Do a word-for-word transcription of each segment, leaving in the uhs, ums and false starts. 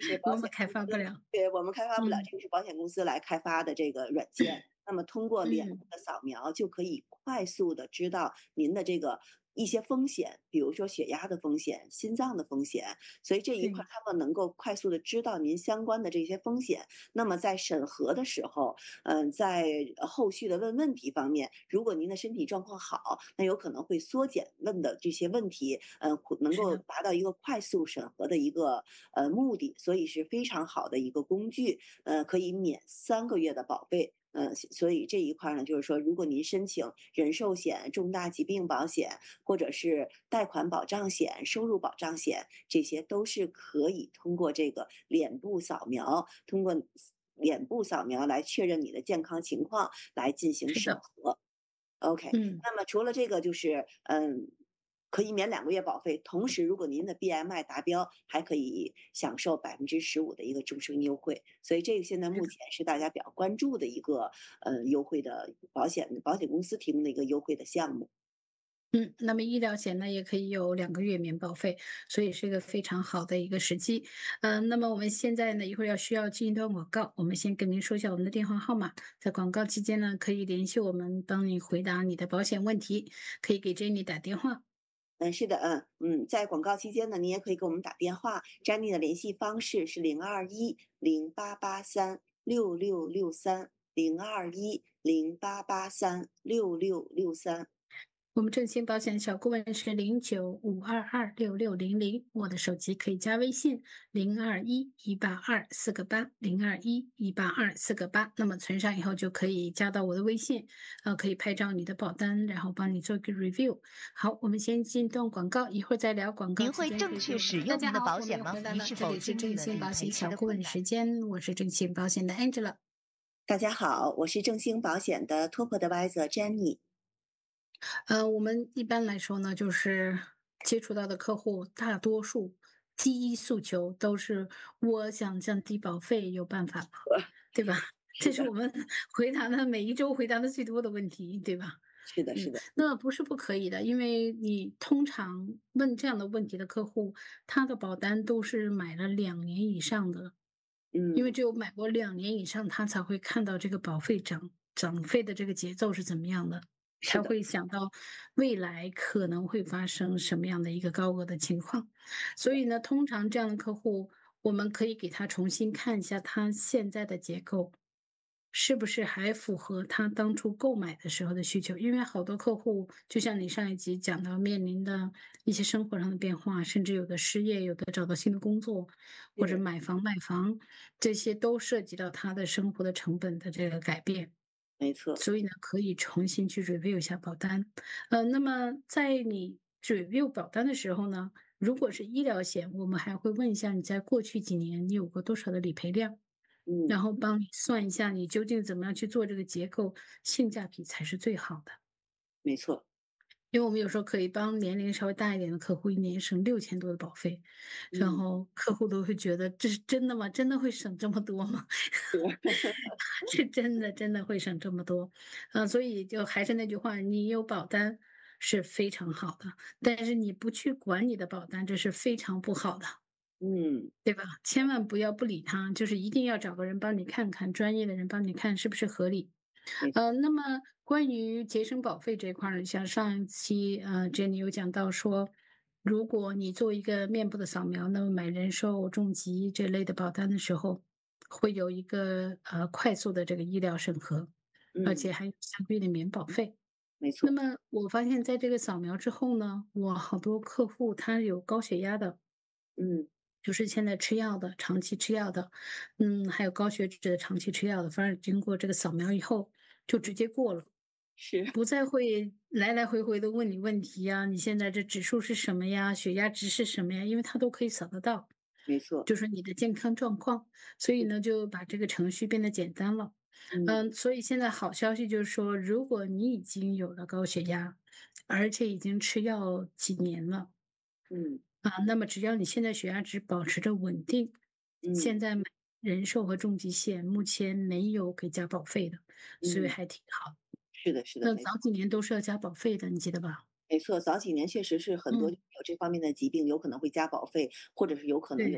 是保我们开险公司， 发不了。 对，我们开发不了， 嗯这个是保险公司来开发的这个软件。那么通过脸部嗯， 的扫描，就可以快速的知道您的这个一些风险，比如说血压的风险、心脏的风险，所以这一块对， 儿他们能够快速的知道您相关的这些风险。那么在审核的时候，嗯，在呃后续的问问题方面，如果您的身体状况好，那有可能会缩减问的这些问题，嗯，会能是的。 够达到一个快速审核的一个呃目的，所以是非常好的一个工具，呃，可以免三个月的保费。嗯，所以这一块儿呢，就是说，如果您申请人寿险、重大疾病保险，或者是贷款保障险、收入保障险，这些都是可以通过这个脸部扫描，通过脸部扫描来确认你的健康情况，来进行是的。 审核。OK， 嗯。 那么除了这个就是嗯，可以免两个月保费，同时如果您的 B M I 达标，还可以享受百分之十五的一个终身优惠。所以这个现在目前是大家比较关注的一个呃优惠的保险保险公司提供的一个优惠的项目。 嗯，那么医疗险呢，也可以有两个月免保费，所以是一个非常好的一个时机。嗯，那么我们现在呢，一会儿要需要进一段广告，我们先跟您说一下我们的电话号码，在广告期间呢，可以联系我们，帮你回答你的保险问题，可以给 Jenny 打电话。 嗯，是的，嗯嗯，在广告期间呢，你也可以给我们打电话，Jenny 的联系方式是零二一零八八三六六六三零二一零八八三六六六三。 我们正兴保险小顾问是零九五二二六六零零，我的手机可以加微信零二一一八二四个八零二一一八二四个八，那么存上以后就可以加到我的微信，呃，可以拍照你的保单，然后帮你做一个 review。好，我们先进段广告，一会儿再聊。广告您期会正确间可以给我们。 使用您的大家好，我们保险吗？ 又回来了， 您是否这里是经历了正兴保险理赔时小顾问的困难？ 时间，我是正兴保险的 Angela。 大家好，我是正兴保险的 Top Advisor Jenny。 呃，我们一般来说呢，就是接触到的客户，大多数第一诉求都是我想降低保费，有办法吗？对吧？ 是的， 这是我们回答的每一周回答的最多的问题，对吧？ 是的，是嗯， 的， 那不是不可以的，因为你通常问这样的问题的客户，他的保单都是买了两年以上的，因为嗯， 只有买过两年以上，他才会看到这个保费涨涨费的这个节奏是怎么样的，才是的， 会想到未来可能会发生什么样的一个高额的情况。所以呢，通常这样的客户，我们可以给他重新看一下他现在的结构，是不是还符合他当初购买的时候的需求？因为好多客户，就像你上一集讲到，面临的一些生活上的变化，甚至有的失业，有的找到新的工作，或者是， 买房卖房，这些都涉及到他的生活的成本的这个改变。 没错， 所以呢，可以重新去 review 一下保单。呃，那么在你 review 保单的时候呢，如果是医疗险，我们还会问一下你在过去几年你有过多少的理赔量， 嗯， 然后帮你算一下你究竟怎么样去做这个结构，性价比才是最好的。 没错， 因为我们有时候可以帮年龄稍微大一点的客户一年省六千多的保费，然嗯， 后客户都会觉得这是真的吗？真的会省这么多吗？ 是， 是真的，真的会省这么多。呃，所以就还是那句话，你有保单是非常好的，但是你不去管你的保单，这是非常不好的， 嗯， 对吧？千万不要不理他，就是一定要找个人帮你看看，专业的人帮你看是不是合理。 没错， 呃，那么关于节省保费这一块儿呢，像上一期呃，Jenny 有讲到说，如果你做一个面部的扫描，那么买人寿、重疾这类的保单的时候，会有一个呃快速的这个医疗审核，而嗯， 且还有相对的免保费。 没错， 那么我发现在这个扫描之后呢，我好多客户他有高血压的， 嗯， 就是现在吃药的，长期吃药的，嗯，还有高血脂的长期吃药的，反正经过这个扫描以后，就直接过了。 是， 不再会来来回回的问你问题呀，你现在这指数是什么呀？血压值是什么呀？因为它都可以扫得到， 没错， 就是你的健康状况，所以嗯， 呢，就把这个程序变得简单了。 嗯， 嗯，所以现在好消息就是说，如果你已经有了高血压，而且已经吃药几年了， 嗯， 啊，那么只要你现在血压值保持着稳定， 嗯， 现在买人寿和重疾险目前没有给加保费的，所以嗯， 还挺好。 是的，是的， 那没错。 早几年都是要加保费的，你记得吧？ 没错，早几年确实是很多有嗯， 这方面的疾病，有可能会加保费，或者是有可能有对，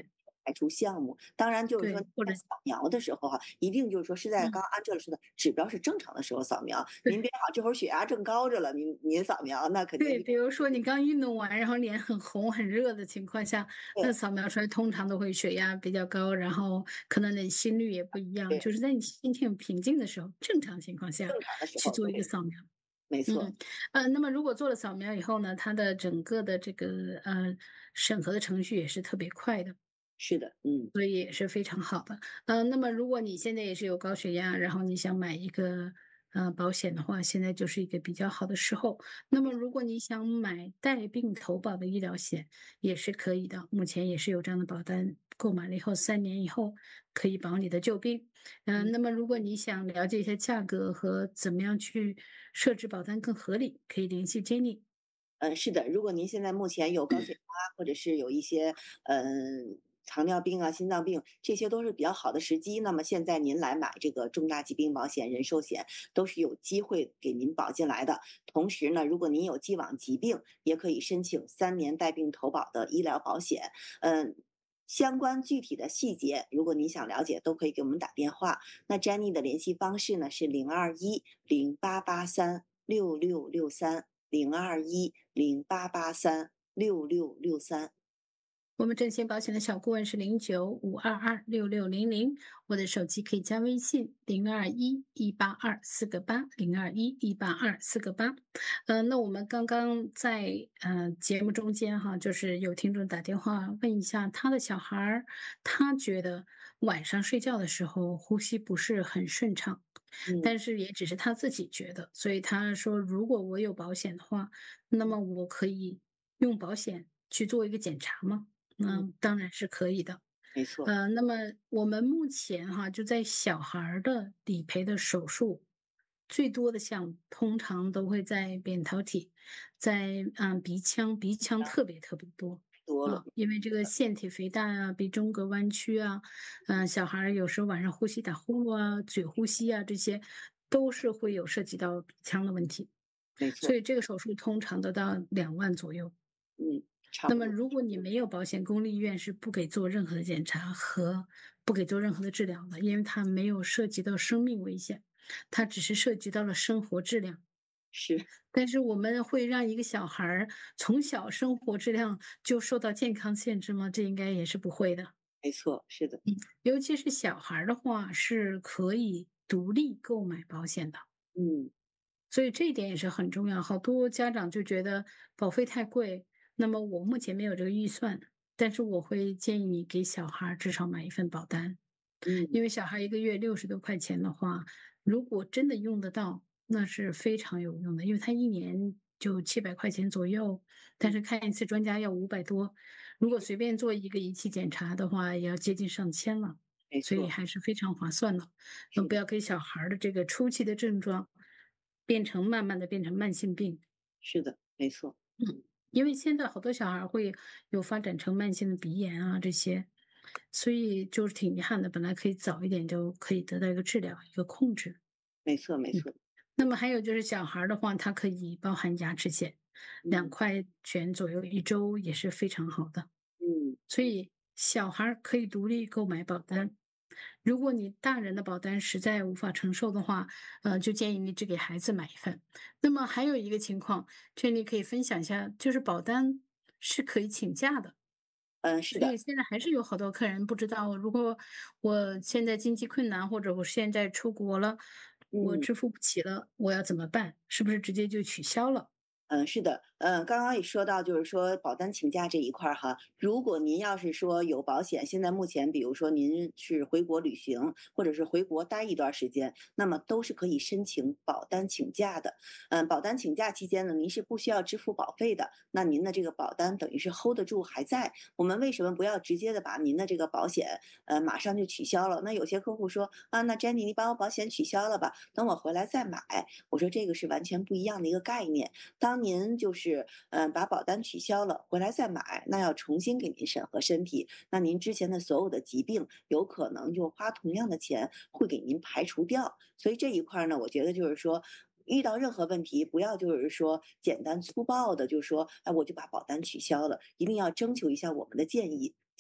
排除项目。当然就是说对，或者在扫描的时候哈，一定就是说是在刚嗯。 刚安哲说的指标是正常的时候扫描，您对。 别好这会儿血压正高着了，您您扫描那肯定对， 就比如说你刚运动完，然后脸很红很热的情况下，那对。 扫描出来通常都会血压比较高，然后可能你心率也不一样， 对。 就是在你心情平静的时候，正常情况下正常的时候， 去做一个对。 扫描。 没错。 嗯，呃，那么如果做了扫描以后呢，它的整个的这个，呃，审核的程序也是特别快的。 是的，嗯。 所以也是非常好的。呃，那么如果你现在也是有高血压，然后你想买一个，呃，保险的话，现在就是一个比较好的时候。那么如果你想买带病投保的医疗险，也是可以的，目前也是有这样的保单，购买了以后三年以后可以保你的旧病。呃， 嗯。 那么如果你想了解一下价格和怎么样去设置保单更合理，可以联系 Jenny。 嗯，是的，如果您现在目前有高血压，或者是有一些，呃，糖尿病啊、心脏病，这些都是比较好的时机，那么现在您来买这个重大疾病保险、人寿险都是有机会给您保进来的。同时呢，如果您有既往疾病，也可以申请三年带病投保的医疗保险。嗯，相关具体的细节，如果您想了解都可以给我们打电话，那 Jenny 的联系方式呢是零二一零八八三六六六三，零二一零八八三六六六三。 我们正险保险的小顾问是零九五二二六六零零，我的手机可以加微信零二一一八二四个八，零二一一八二四个八。呃，那我们刚刚在，呃，节目中间哈，就是有听众打电话问一下他的小孩儿，他觉得晚上睡觉的时候呼吸不是很顺畅， 嗯。 但是也只是他自己觉得，所以他说如果我有保险的话，那么我可以用保险去做一个检查吗？ 嗯。 嗯，当然是可以的。 没错。 呃，那么我们目前哈，就在小孩儿的理赔的手术，最多的项目通常都会在扁桃体，在，呃，鼻腔，鼻腔特别特别多。 多了。 啊，因为这个腺体肥大啊，鼻中隔弯曲啊，呃，小孩儿有时候晚上呼吸打呼噜啊，嘴呼吸啊，这些都是会有涉及到鼻腔的问题， 没错。 所以这个手术通常都到两万左右。 嗯，差那么不多。 如果你没有保险，公立医院是不给做任何的检查和不给做任何的治疗的，因为它没有涉及到生命危险，它只是涉及到了生活质量。 是。 但是我们会让一个小孩儿从小生活质量就受到健康限制吗？这应该也是不会的。 没错，是的。 嗯，尤其是小孩儿的话是可以独立购买保险的。 嗯。 所以这一点也是很重要，好多家长就觉得保费太贵，那么我目前没有这个预算，但是我会建议你给小孩儿至少买一份保单。 嗯。 因为小孩一个月六十多块钱的话，如果真的用得到，那是非常有用的，因为他一年就七百块钱左右，但嗯。 是看一次专家要五百多，如果随便做一个仪器检查的话，也要接近上千了，所以没错。 还是非常划算的。那是的。 不要给小孩儿的这个初期的症状，变成慢慢地变成慢性病。 是的，没错。 嗯，因为现在好多小孩儿会有发展成慢性的鼻炎啊这些，所以就是挺遗憾的，本来可以早一点就可以得到一个治疗、一个控制。 没错没嗯， 错。 那么还有就是小孩儿的话，它可以包含牙齿险，两嗯。 块钱左右一周也是非常好的。 嗯。 所以小孩儿可以独立购买保单，如果你大人的保单实在无法承受的话，呃，就建议你只给孩子买一份。那么还有一个情况，这里可以分享一下，就是保单是可以请假的。 嗯，是的。 所以现在还是有好多客人不知道，如果我现在经济困难，或者我现在出国了，我嗯。 支付不起了，我要怎么办？是不是直接就取消了？ 嗯，是的。呃，刚刚也说到就是说保单请假这一块儿哈，如果您要是说有保险，现在目前比如说您是回国旅行，或者是回国待一段儿时间，那么都是可以申请保单请假的。嗯，保单请假期间呢，您是不需要支付保费的，那您的这个保单等于是 hold 得住还在。我们为什么不要直接地把您的这个保险，呃，马上就取消了？那有些客户说：“啊，那 Jenny 你把我保险取消了吧，等我回来再买。”我说这个是完全不一样的一个概念。当您就是，呃，把保单取消了，回来再买，那要重新给您审核身体，那您之前的所有的疾病，有可能就花同样的钱会给您排除掉。所以这一块儿呢，我觉得就是说，遇到任何问题，不要就是说简单粗暴地就说：“哎，我就把保单取消了。”一定要征求一下我们的建议，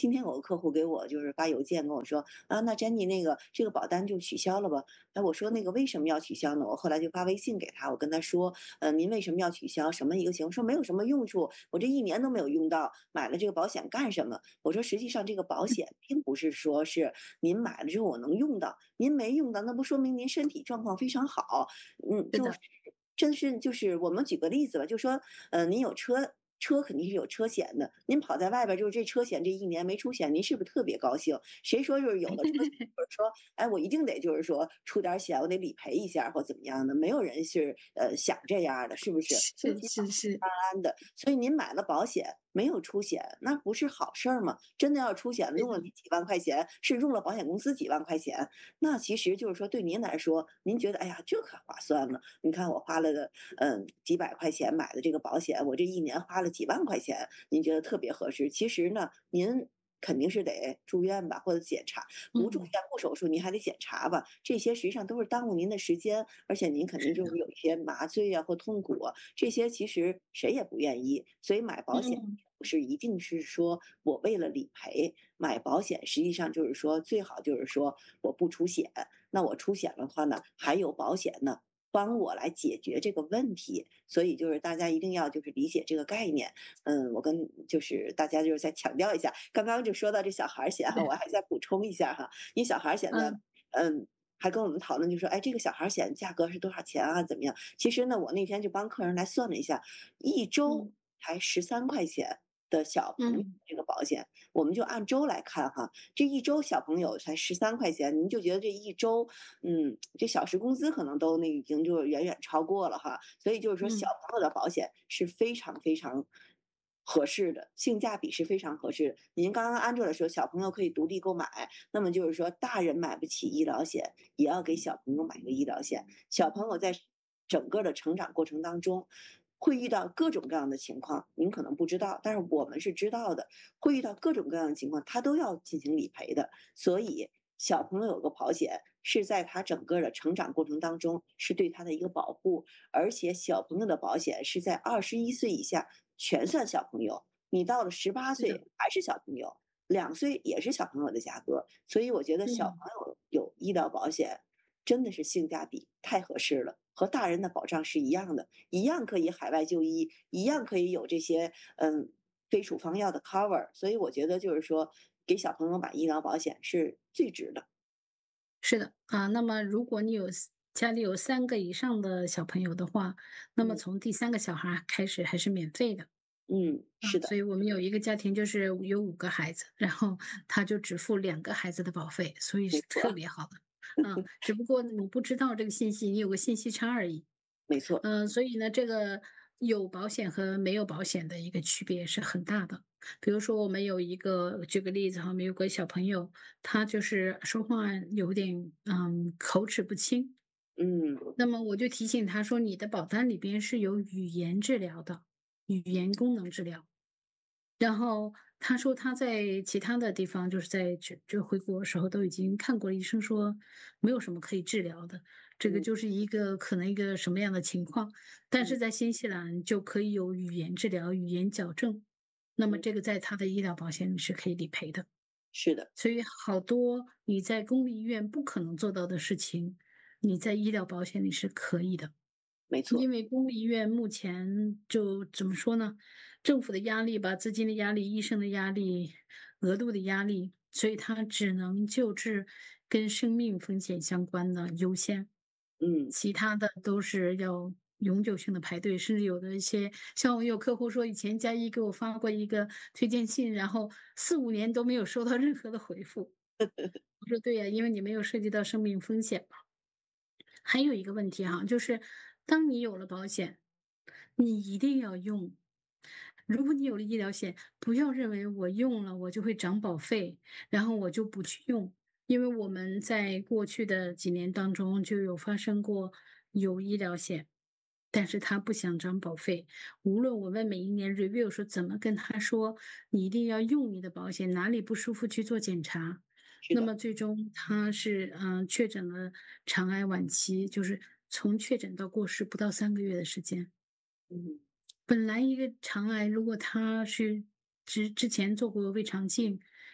今天有个客户给我就是发邮件跟我说啊，那 Jenny 那个这个保单就取消了吧？哎，我说那个为什么要取消呢？我后来就发微信给他，我跟他说，呃，您为什么要取消？什么一个情况？说没有什么用处，我这一年都没有用到，买了这个保险干什么？我说实际上这个保险并不是说是您买了之后我能用到，您没用到，那不说明您身体状况非常好，嗯，就是是的， 真是就是我们举个例子吧，就说，呃，您有车。车肯定是有车险的，您跑在外边儿，就是这车险这一年没出险，您是不是特别高兴？谁说就是有的车险就是说，哎，我一定得就是说出点儿险，我得理赔一下儿或怎么样的，没有人是呃想这样儿的，是不是？尤是其是是， 安的，所以您买了保险没有出险，那不是好事儿吗？真的要出险， 对的， 用了你几万块钱，是用了保险公司几万块钱，那其实就是说对您来说，您觉得哎呀这可划算了，你看我花了个嗯几百块钱买的这个保险，我这一年花了几万块钱，您觉得特别合适。其实呢，您肯定是得住院吧，或者检查，不住院嗯， 不手术，您还得检查吧，这些实际上都是耽误您的时间，而且您肯定是的， 就是有一些麻醉啊或痛苦啊，这些其实谁也不愿意。所以买保险嗯不是一定是说我为了理赔，买保险实际上就是说最好就是说我不出险，那我出险的话呢，还有保险呢。帮我来解决这个问题，所以就是大家一定要就是理解这个概念。嗯，我跟就是大家就是再强调一下，刚刚就说到这小孩儿险哈，我还再补充一下哈，因为小孩儿险呢， 嗯嗯，还跟我们讨论就说，哎，这个小孩儿险价格是多少钱啊？怎么样？其实呢，我那天就帮客人来算了一下，一周嗯才十三块钱的小朋友嗯这个保险，我们就按周来看哈，这一周小朋友才十三块钱，您就觉得这一周，嗯，这小时工资可能都那已经就远远超过了哈。所以就是说小嗯朋友的保险是非常非常合适的，性价比是非常合适的。您刚刚安卓的时候，小朋友可以独立购买，那么就是说大人买不起医疗险，也要给小朋友买个医疗险。小朋友在整个的成长过程当中，会遇到各种各样的情况，您可能不知道，但是我们是知道的，会遇到各种各样的情况，他都要进行理赔的。所以小朋友有个保险，是在他整个的成长过程当中，是对他的一个保护，而且小朋友的保险是在二十一岁以下全算小朋友，你到了十八是的， 岁还是小朋友，两岁也是小朋友的价格。所以我觉得小朋嗯。 友有医疗保险，真的是性价比太合适了，和大人的保障是一样的，一样可以海外就医，一样可以有这些嗯非处方药的 cover。所以我觉得就是说，给小朋友买医疗保险是最值的。 是的，啊，那么如果你有 s- 家里有三个以上的小朋友的话，那么嗯从第三个小孩儿开始还是免费的。 嗯， 啊， 是的， 所以我们有一个家庭就是有五个孩子，然后他就只付两个孩子的保费，所以是特没错， 别好的。啊，只不过你不知道这个信息，你有个信息差而已。 没错， 嗯，所以呢，这个有保险和没有保险的一个区别是很大的。比如说，我们有一个，举个例子哈，我们有个小朋友，他就是说话有点嗯口齿不清， 嗯那么我就提醒他说，你的保单里边是有语言治疗的，语言功能治疗。然后他说他在其他的地方，就是在就就回国的时候都已经看过医生说没有什么可以治疗的，这个嗯就是一个可能一个什么样的情况，但嗯是在新西兰就可以有语言治疗、语言矫正，那么嗯， 这个在他的医疗保险里是可以理赔的。 是的， 所以好多你在公立医院不可能做到的事情，你在医疗保险里是可以的。 没错， 因为公立医院目前就怎么说呢，政府的压力吧，资金的压力、医生的压力、额度的压力，所以它只能救治跟生命风险相关的优先， 嗯其他的都是要永久性的排队，甚至有的一些像我有客户说，以前加一给我发过一个推荐信，然后四五年都没有收到任何的回复。我说对呀，因为你没有涉及到生命风险嘛。还有一个问题哈，就是当你有了保险，你一定要用。如果你有了医疗险，不要认为我用了我就会涨保费，然后我就不去用。因为我们在过去的几年当中就有发生过有医疗险，但是他不想涨保费。无论我们每一年 review 说怎么跟他说，你一定要用你的保险，哪里不舒服去做检查。 是的， 那么最终他是嗯、呃确诊了肠癌晚期，就是从确诊到过世不到三个月的时间。 嗯本来一个肠癌，如果他是之之前做过胃肠镜，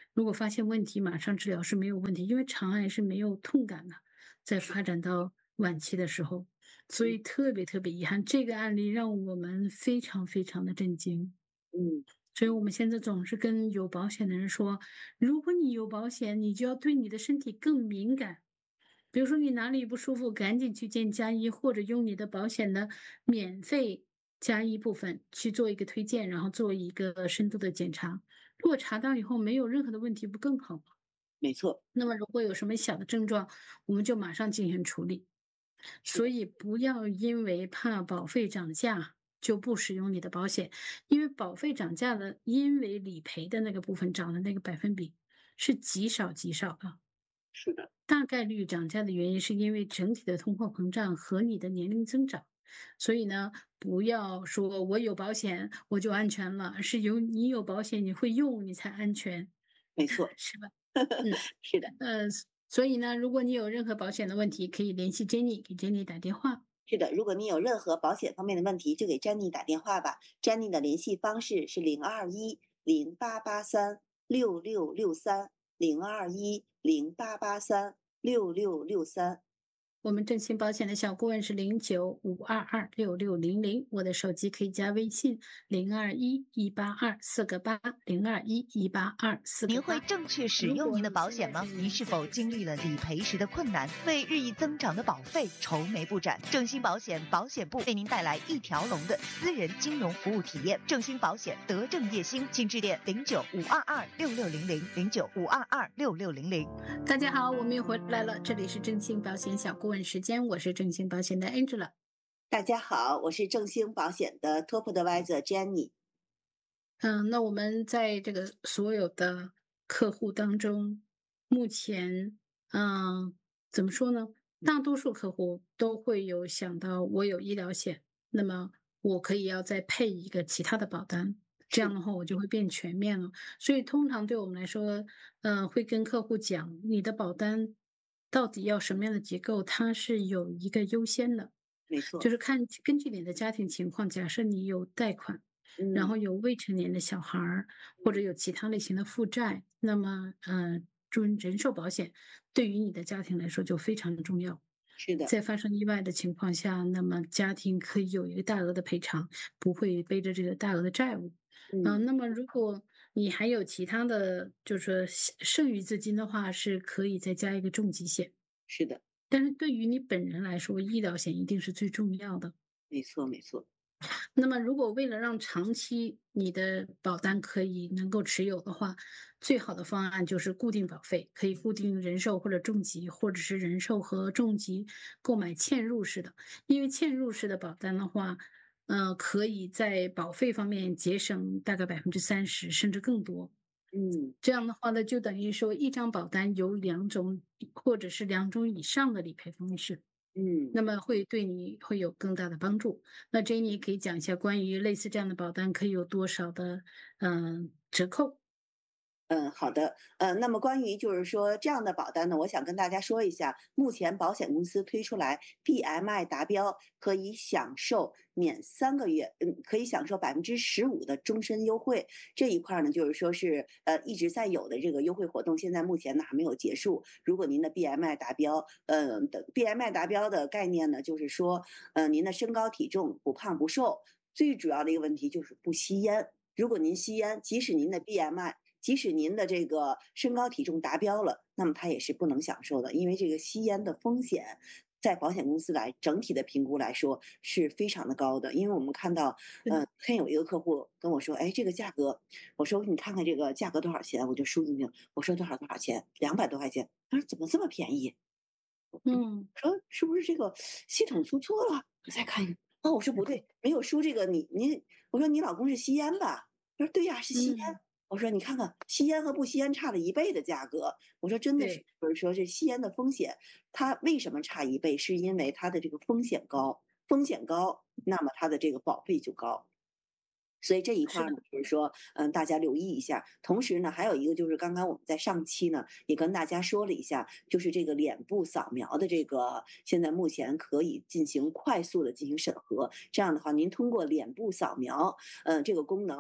如果发现问题，马上治疗是没有问题，因为肠癌是没有痛感的，在发展到晚期的时候，所以特别特别遗憾，这个案例让我们非常非常的震惊。 嗯， 所以我们现在总是跟有保险的人说，如果你有保险，你就要对你的身体更敏感。比如说你哪里不舒服，赶紧去见家医，或者用你的保险的免费家医部分去做一个推荐，然后做一个深度的检查。如果查到以后没有任何的问题，不更好吗？ 没错， 那么如果有什么小的症状，我们就马上进行处理。 是的， 所以不要因为怕保费涨价就不使用你的保险，因为保费涨价的，因为理赔的那个部分涨的那个百分比是极少极少的。 是的， 大概率涨价的原因是因为整体的通货膨胀和你的年龄增长。所以呢，不要说我有保险我就安全了，是有你有保险你会用你才安全， 没错， 是吧？嗯， 是的。 呃，所以呢，如果你有任何保险的问题，可以联系 Jenny，给 Jenny 打电话。 是的，如果你有任何保险方面的问题，就给詹妮打电话吧。詹妮的联系方式是零二一零八八三六六六三零二一零八八三六六六三。 我们正鑫保险的小顾问是零九五二二六六零零，我的手机可以加微信零二一一八二四个八零二一一八二四个您会八。 正确使如用您的果你现保险吗？ 在是您是否经历了理赔时的困难，为日益增长的保费愁眉不展？正鑫保险保险部为您带来一条龙的私人金融服务体验。正鑫保险德正叶兴，请致电零九五二二六六零零零九五二二六六零零。 大家好，我们又回来了，这里是正鑫保险小顾问时间，我是正鑫保险的 Angela。 大家好，我是正兴保险的 Top Advisor Jenny。 嗯，那我们在这个所有的客户当中，目前，嗯，怎么说呢？大多数客户都会有想到我有医疗险，那么我可以要再配一个其他的保单，这样是， 的话我就会变全面了。所以通常对我们来说，嗯，会跟客户讲，你的保单到底要什么样的结构，它是有一个优先的， 没错， 就是看根据你的家庭情况，假设你有贷款。然嗯， 后有未成年的小孩儿，或者有其他类型的负债，那么，呃，住人寿保险对于你的家庭来说就非常重要。 是的， 在发生意外的情况下，那么家庭可以有一个大额的赔偿，不会背着这个大额的债务。 嗯， 嗯，那么如果你还有其他的，就是说剩剩余资金的话，是可以再加一个重疾险。 是的， 但是对于你本人来说，医疗险一定是最重要的。 没错，没错， 那么，如果为了让长期你的保单可以能够持有的话，最好的方案就是固定保费，可以固定人寿或者重疾，或者是人寿和重疾购买嵌入式的。因为嵌入式的保单的话，呃，可以在保费方面节省大概百分之三十甚至更多。 嗯， 这样的话呢，就等于说一张保单有两种或者是两种以上的理赔方式。 嗯。 那么会对你会有更大的帮助。那 Jenny 可以讲一下关于类似这样的保单可以有多少的嗯折扣？ 嗯，好的。呃，那么关于就是说这样的保单呢，我想跟大家说一下，目前保险公司推出来 B M I 达标，可以享受免三个月，嗯，可以享受百分之十五的终身优惠。这一块儿呢，就是说是呃一直在有的这个优惠活动，现在目前呢还没有结束。如果您的 B M I 达标，呃的 B M I 达标的概念呢，就是说，呃，您的身高体重不胖不瘦，最主要的一个问题就是不吸烟。如果您吸烟，即使您的 B M I 即使您的这个身高体重达标了，那么它也是不能享受的，因为这个吸烟的风险，在保险公司来整体的评估来说是非常的高的。因为我们看到， 对， 呃，看有一个客户跟我说，哎，这个价格，我说你看看这个价格多少钱，我就输进去，我说多少多少钱，两百多块钱，他说怎么这么便宜？ 嗯我说是不是这个系统出错了？我再看一看，哦，我说不对，没有输这个你你，我说你老公是吸烟吧？他说对呀，是吸烟。 嗯， 我说你看看，吸烟和不吸烟差了一倍的价格。我说真的是， 对， 就是说这吸烟的风险，它为什么差一倍？是因为它的这个风险高，风险高，那么它的这个保费就高。所以这一块是的， 儿呢，就是说，嗯，大家留意一下。同时呢，还有一个就是刚刚我们在上期呢也跟大家说了一下，就是这个脸部扫描的这个，现在目前可以进行快速的进行审核。这样的话，您通过脸部扫描，呃，这个功能。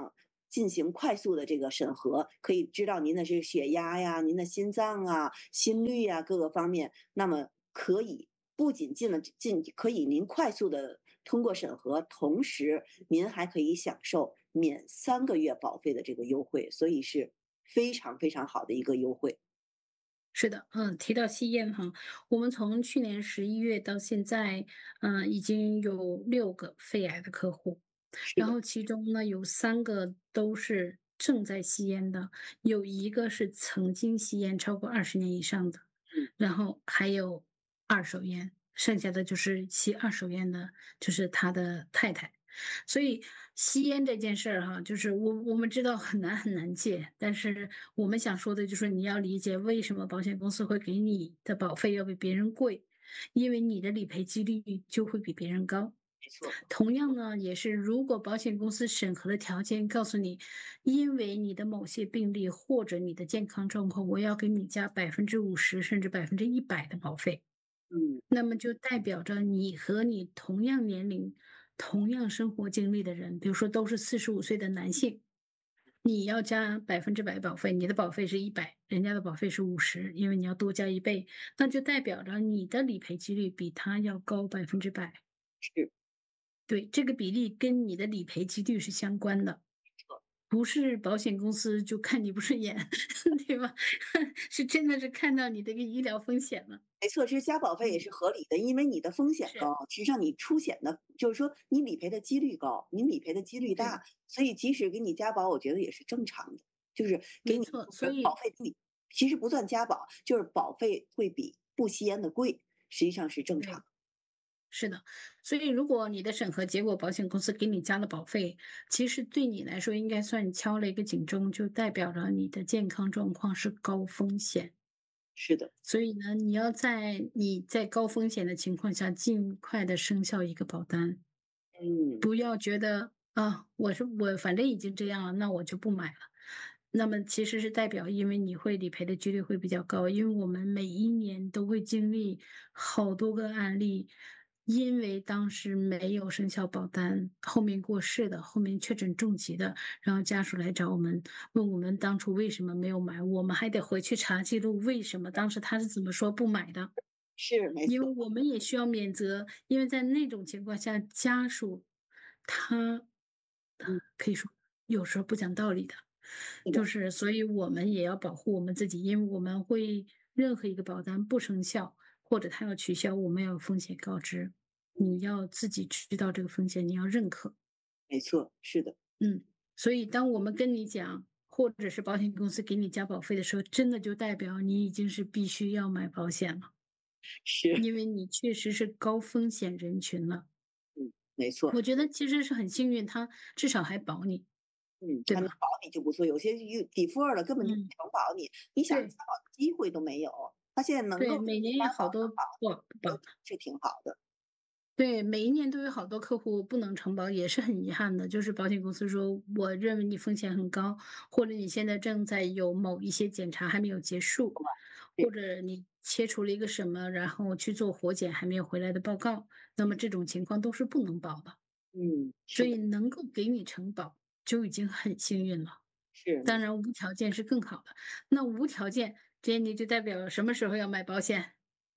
进行快速的这个审核，可以知道您的这个血压呀、您的心脏啊、心率呀各个方面，那么可以不仅进了进，可以您快速的通过审核，同时您还可以享受免三个月保费的这个优惠，所以是非常非常好的一个优惠。 是的，嗯，提到吸烟哈，我们从去年十一月到现在，嗯，已经有六个肺癌的客户， 是的。 然后其中呢有三个都是正在吸烟的，有一个是曾经吸烟超过二十年以上的， 嗯。 然后还有二手烟，剩下的就是吸二手烟的，就是他的太太。所以吸烟这件事儿哈，就是我我们知道很难很难戒，但是我们想说的就是你要理解为什么保险公司会给你的保费要比别人贵，因为你的理赔几率就会比别人高。 没错。 同样呢，也是如果保险公司审核的条件告诉你，因为你的某些病例或者你的健康状况，我要给你加百分之五十甚至百分之一百的保费。 嗯。 那么就代表着你和你同样年龄、同样生活经历的人，比如说都是四十五岁的男性，你要加百分之百保费，你的保费是一百，人家的保费是五十，因为你要多加一倍，那就代表着你的理赔几率比他要高百分之百。 是。 对，这个比例跟你的理赔几率是相关的。不是保险公司就看你不顺眼，对吧？是真的是看到你这个医疗风险了。 没错，其实加保费也嗯。 是合理的，因为你的风险是。 高，实际上你出险的就是说你理赔的几率高，你理赔的几率对。 大，所以即使给你加保，我觉得也是正常的。就是给你没错，所保以费比你其实不算加保，就是保费会比不吸烟的贵，实际上是正常对。 的。 是的，所以如果你的审核结果保险公司给你加了保费，其实对你来说应该算敲了一个警钟，就代表着你的健康状况是高风险。 是的。 所以呢，你要在你在高风险的情况下，尽快的生效一个保单。 嗯。 不要觉得，啊，我是我反正已经这样了，那我就不买了。那么其实是代表因为你会理赔的几率会比较高，因为我们每一年都会经历好多个案例，因为当时没有生效保单，后面过世的，后面确诊重疾的，然后家属来找我们，问我们当初为什么没有买，我们还得回去查记录，为什么当时他是怎么说不买的。 是，没错。 因为我们也需要免责，因为在那种情况下，家属他嗯。 可以说有时候不讲道理的， 是的。 就是所以我们也要保护我们自己，因为我们会任何一个保单不生效或者他要取消，我们要有风险告知，你要自己知道这个风险，你要认可。 没错，是的。 嗯，所以当我们跟你讲，或者是保险公司给你加保费的时候，真的就代表你已经是必须要买保险了。 是。 因为你确实是高风险人群了。 嗯，没错。 我觉得其实是很幸运，他至少还保你， 嗯， 对吧？ 他能保你就不错，有些有 defer 了，根本就不嗯。 能保你，你想对。 加保的机会都没有。他现在能对， 够给每年你加保有好多能保不保不保的。 是挺好的。 对，每一年都有好多客户不能承保，也是很遗憾的。就是保险公司说，我认为你风险很高，或者你现在正在有某一些检查还没有结束，或对。 者你切除了一个什么，然后去做活检还没有回来的报告，那么这种情况都是不能保的。 嗯，是的。 所以能够给你承保就已经很幸运了， 是，没错。 当然无条件是更好的。那无条件，这你就代表什么时候要买保险？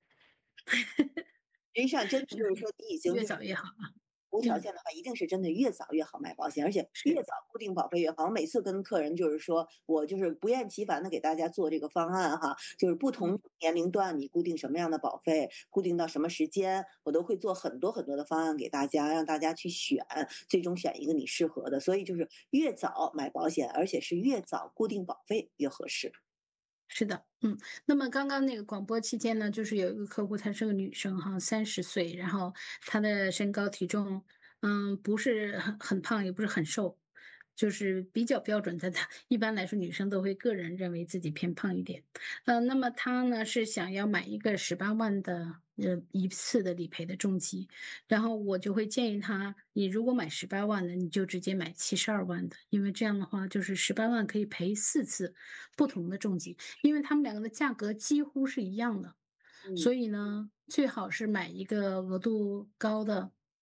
实际上真的就是说你已经越就是早越好啊。 无条嗯。 件的话，一定是真的越早越好买保险，而且越是。 早固定保费越好。我每次跟客人就是说，我就是不厌其烦的给大家做这个方案哈，就是不同嗯。 年龄段你固定什么样的保费，固定到什么时间，我都会做很多很多的方案给大家，让大家去选，最终选一个你适合的。所以就是越早买保险，而且是越早固定保费越合适。 是的，嗯，那么刚刚那个广播期间呢，就是有一个客户，她是个女生哈，三十岁，然后她的身高体重，嗯，不是很很胖，也不是很瘦，就是比较标准的。她一般来说，女生都会个人认为自己偏胖一点。呃，那么她呢是想要买一个十八万的呃一次的理赔的重疾，然后我就会建议她，你如果买十八万的，你就直接买七十二万的，因为这样的话就是十八万可以赔四次不同的重疾，因为他们两个的价格几乎是一样的， 嗯。 所以呢，最好是买一个额度高的，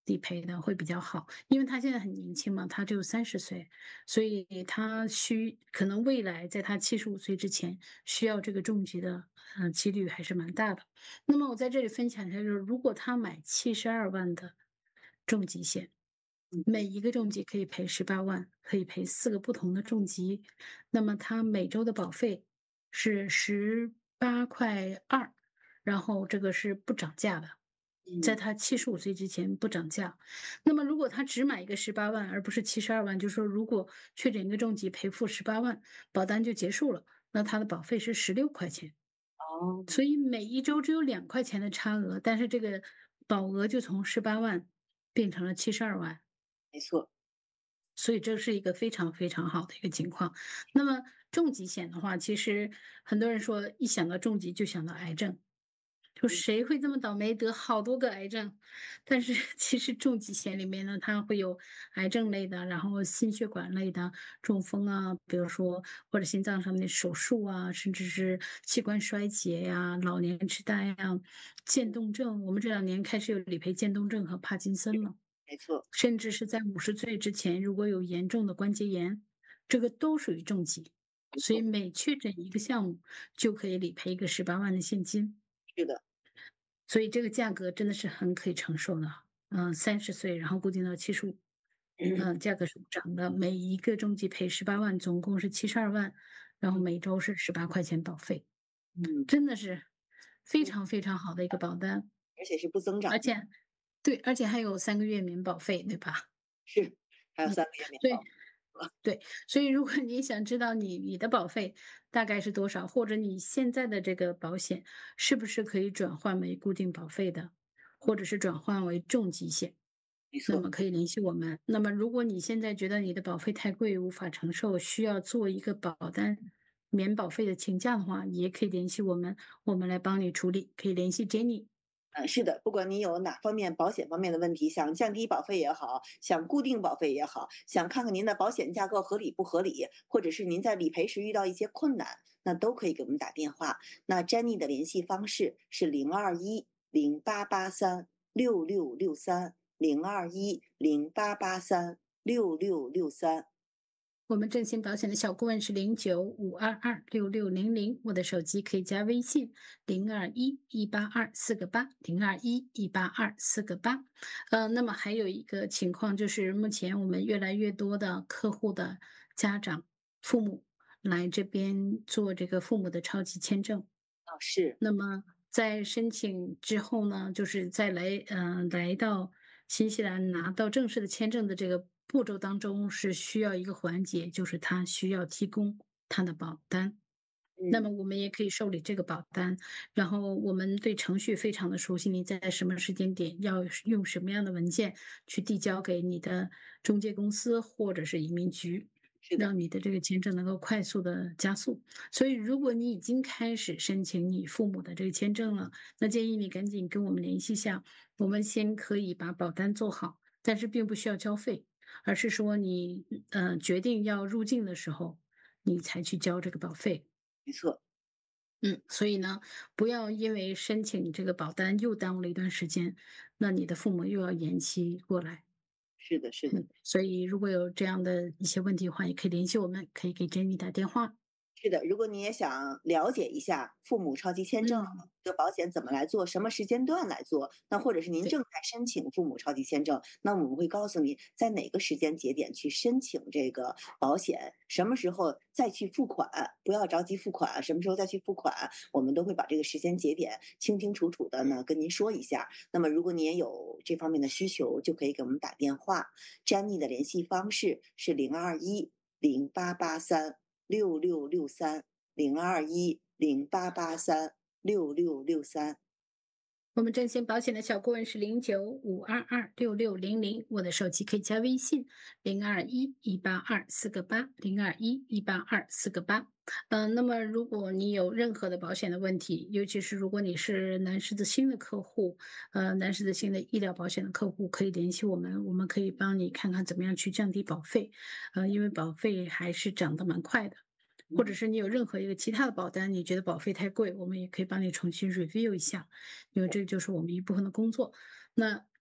理赔的会比较好，因为他现在很年轻嘛，他只有三十岁，所以他需可能未来在他七十五岁之前需要这个重疾的，呃，几率还是蛮大的。那么我在这里分享一下，就是如果他买七十二万的重疾险，每一个重疾可以赔十八万，可以赔四个不同的重疾，那么他每周的保费是十八块二，然后这个是不涨价的。在嗯， 他七十五岁之前不涨价。那么如果他只买一个十八万，而不是七十二万，就是说如果确诊一个重疾赔付十八万，保单就结束了，那他的保费是十六块钱。 哦， 所以每一周只有两块钱的差额，但是这个保额就从十八万变成了七十二万。 没错， 所以这是一个非常非常好的一个情况。那么重疾险的话，其实很多人说一想到重疾就想到癌症，就嗯， 谁会这么倒霉得好多个癌症？但是其实重疾险里面呢，它会有癌症类的，然后心血管类的，中风啊，比如说或者心脏上面的手术啊，甚至是器官衰竭呀、老年痴呆呀、渐冻症。我们这两年开始有理赔渐冻症和帕金森了。 没错， 甚至是在五十岁之前，如果有严重的关节炎，这个都属于重疾。所以没错， 每确诊一个项目，就可以理赔一个十八万的现金， 是的， 所以这个价格真的是很可以承受的。嗯三十岁，然后固定到七十五，嗯，价格是不涨的，每一个重疾赔十八万，总共是七十二万，然后每周是十八块钱保费， 嗯， 真的是非嗯， 常非常好的一个保单。 而且是不增长的， 而且对，而且还有三个月免保费，对吧？ 是，还有嗯， 三个月免对。 保， 对，所以如果你想知道你你的保费大概是多少，或者你现在的这个保险是不是可以转换为固定保费的，或者是转换为重疾险， 没错， 那么可以联系我们。那么如果你现在觉得你的保费太贵，无法承受，需要做一个保单免保费的请假的话，也可以联系我们，我们来帮你处理。可以联系 Jenny。 嗯，是的，不管你有哪方面保险方面的问题，想降低保费也好，想固定保费也好，想看看您的保险架构合理不合理，或者是您在理赔时遇到一些困难，那都可以给我们打电话。那 Jenny 的联系方式是零二一零八八三六六六三零二一零八八三六六六三。 我们振兴保险的小顾问是零九五二二六六零零，我的手机可以加微信零二一一八二四个八零二一一八二四个八。呃，那么还有一个情况就是，目前我们越来越多的客户的家长、父母来这边做这个父母的超级签证。 哦，是， 那么在申请之后呢，就是在来嗯，来到新西兰拿到正式的签证的这个步骤当中，是需要一个环节，就是他需要提供他的保单。那嗯， 么我们也可以受理这个保单，然后我们对程序非常的熟悉，你在什么时间点要用什么样的文件去递交给你的中介公司或者是移民局， 是的， 让你的这个签证能够快速的加速。所以如果你已经开始申请你父母的这个签证了，那建议你赶紧跟我们联系一下，我们先可以把保单做好，但是并不需要交费，而是说你呃决定要入境的时候，你才去交这个保费。 没错， 嗯，所以呢，不要因为申请这个保单又耽误了一段时间，那你的父母又要延期过来。 是的，是的。 嗯，所以如果有这样的一些问题的话，也可以联系我们，可以给 Jenny 打电话。 是的，如果你也想了解一下父母超级签证嗯， 这个保险怎么来做，什么时间段来做，那或者是您对， 正在申请父母超级签证，那我们会告诉你在哪个时间节点去申请这个保险，什么时候再去付款，不要着急付款，什么时候再去付款，我们都会把这个时间节点清清楚楚的呢跟您说一下。那么如果你也有这方面的需求，就可以给我们打电话。Jenny 的联系方式是零二一零八八三。六六六三零二一零八八三六六六三。 我们振兴保险的小顾问是零九五二二六六零零，我的手机可以加微信零二一一八二四个八零二一一八二四个八。嗯，那么如果你有任何的保险的问题，尤其是如果你是南狮子星的客户，呃，南狮子星的医疗保险的客户，可以联系我们，我们可以帮你看看怎么样去降低保费，呃，因为保费还是涨得蛮快的。或者是你有任何一个其他的保单，你觉得保费太贵，我们也可以帮你重新 review 一下，因为这就是我们一部分的工作。那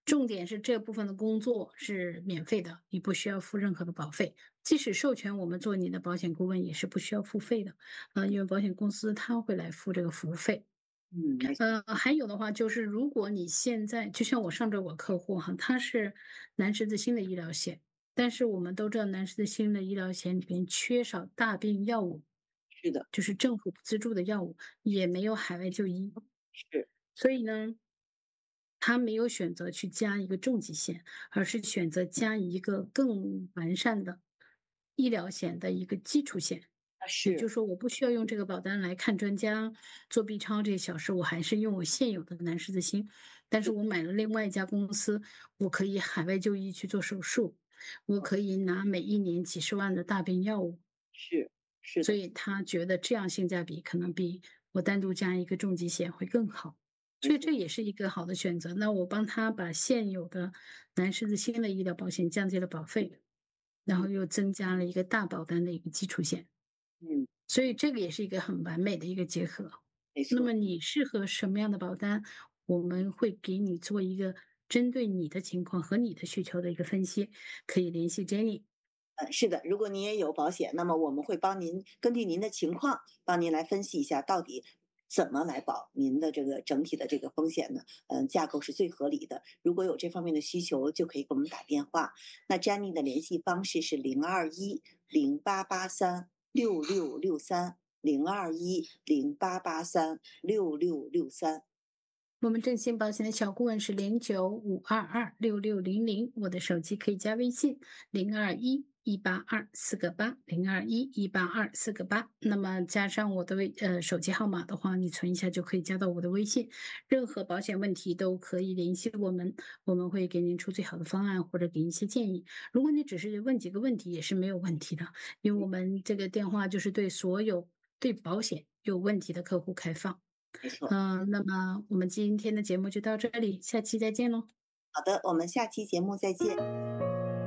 重点是这部分的工作是免费的，你不需要付任何的保费。即使授权我们做你的保险顾问，也是不需要付费的，呃，因为保险公司它会来付这个服务费。 嗯，没错。 呃，还有的话就是，如果你现在就像我上周我客户哈，他是南十字星的医疗险，但是我们都知道南十字星的医疗险里边缺少大病药物， 是的， 就是政府不资助的药物，也没有海外就医， 是， 所以呢，他没有选择去加一个重疾险，而是选择加一个更完善的医疗险的一个基础险。 啊是， 也就是说，我不需要用这个保单来看专家、做 B 超这些小事，我还是用我现有的南十字星。但是是， 我买了另外一家公司，我可以海外就医去做手术，我可以拿每一年几十万的大病药物， 是，是的， 所以他觉得这样性价比可能比我单独加一个重疾险会更好，所以没错。 这也是一个好的选择。那我帮他把现有的南十字星的医疗保险降低了保费，然后嗯又增加了一个大保单的一个基础险。 嗯， 所以这个也是一个很完美的一个结合。 没错。 那么你适合什么样的保单，我们会给你做一个针对你的情况和你的需求的一个分析，可以联系 Jenny。 呃，是的，如果您也有保险，那么我们会帮您根据您的情况，帮您来分析一下到底怎么来保您的这个整体的这个风险呢？嗯、架构是最合理的。如果有这方面的需求，就可以给我们打电话。那 Jenny 的联系方式是零二一零八八三六六六三零二一零八八三六六六三。 我们振兴保险的小顾问是零九五二二六六零零，我的手机可以加微信零二一一八二四个八零二一一八二四个八。那么加上我的微呃手机号码的话，你存一下就可以加到我的微信。任何保险问题都可以联系我们，我们会给您出最好的方案或者给一些建议。如果你只是问几个问题也是没有问题的，因为我们这个电话就是对所有对保险有问题的客户开放。 没错。 嗯，那么我们今天的节目就到这里，下期再见喽。 好的，我们下期节目再见。